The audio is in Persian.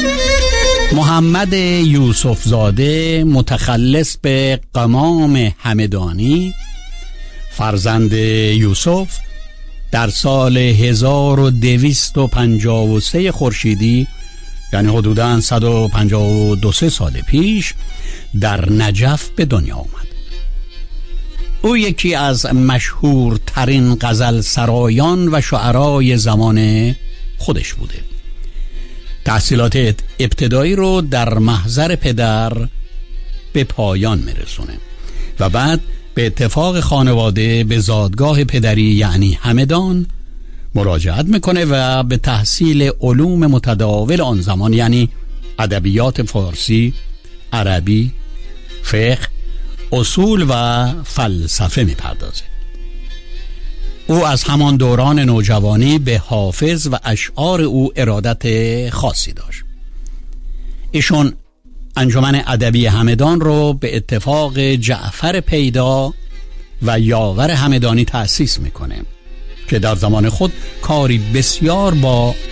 محمد یوسف زاده متخلص به قمام همدانی، فرزند یوسف، در سال 1253 خورشیدی، یعنی حدوداً 152 سال پیش، در نجف به دنیا آمد. او یکی از مشهورترین غزل سرایان و شعرای زمان خودش بوده. تحصیلات ابتدایی رو در محضر پدر به پایان میرسونه و بعد به اتفاق خانواده به زادگاه پدری یعنی همدان مراجعت میکنه و به تحصیل علوم متداول آن زمان یعنی ادبیات فارسی، عربی، فقه، اصول و فلسفه میپردازه. او از همان دوران نوجوانی به حافظ و اشعار او ارادت خاصی داشت. ایشون انجمن ادبی همدان رو به اتفاق جعفر پیدا و یاور همدانی تأسیس میکنه که در زمان خود کاری بسیار با